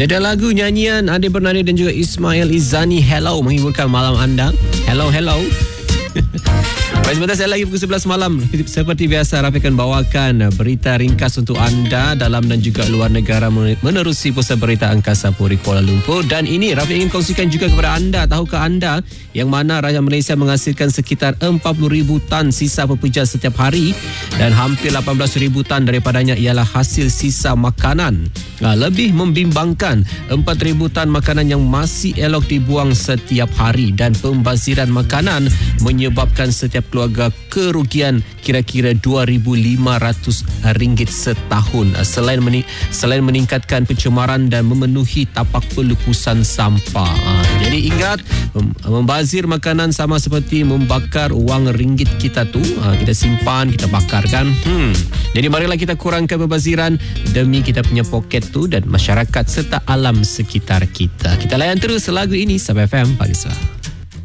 Ini ada lagu nyanyian Ade Bernadi dan juga Ismail Izani, Hello, menghiburkan malam anda. Hello. Baik, sebentar saya lagi pukul 11 malam. Seperti biasa, Rafi akan bawakan berita ringkas untuk anda dalam dan juga luar negara menerusi Pusat Berita Angkasa Puri Kuala Lumpur. Dan ini Rafi ingin kongsikan juga kepada anda. Tahukah anda yang mana rakyat Malaysia menghasilkan sekitar 40,000 tan sisa pepeja setiap hari dan hampir 18,000 tan daripadanya ialah hasil sisa makanan. Lebih membimbangkan, 4,000 tan makanan yang masih elok dibuang setiap hari dan pembaziran makanan menyebabkan setiap keluarga kerugian kira-kira RM2,500 setahun. Selain meningkatkan pencemaran dan memenuhi tapak pelupusan sampah. Jadi ingat, membazir makanan sama seperti membakar wang ringgit kita tu. Kita simpan, kita bakarkan. Jadi marilah kita kurangkan pembaziran demi kita punya poket tu dan masyarakat serta alam sekitar kita. Kita layan terus lagu ini Sabah FM Pagi Suara.